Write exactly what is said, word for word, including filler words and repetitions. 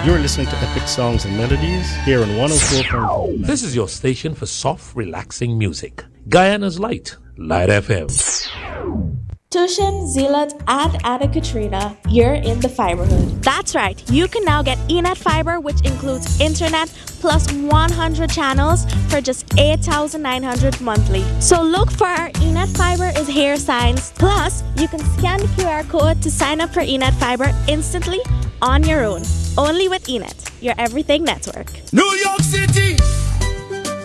You're listening to Epic Songs and Melodies here on one oh four point five. This is your station for soft, relaxing music. Guyana's Light, Light F M. Tushin, Zealot, and Anna Katrina, you're in the Fiberhood. That's right. You can now get eNet Fiber, which includes internet plus one hundred channels for just eight thousand nine hundred dollars monthly. So look for our eNet Fiber is here signs. Plus, you can scan the Q R code to sign up for eNet Fiber instantly on your own. Only with eNet, your everything network. New York City!